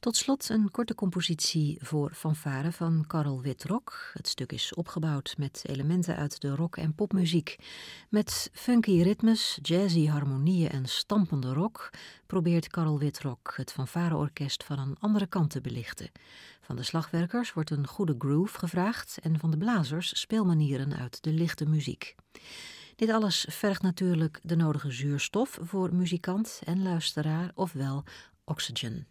Tot slot een korte compositie voor fanfare van Karel Witrok. Het stuk is opgebouwd met elementen uit de rock- en popmuziek. Met funky ritmes, jazzy harmonieën en stampende rock probeert Karel Witrok het fanfareorkest van een andere kant te belichten. Van de slagwerkers wordt een goede groove gevraagd en van de blazers speelmanieren uit de lichte muziek. Dit alles vergt natuurlijk de nodige zuurstof voor muzikant en luisteraar, ofwel oxygen.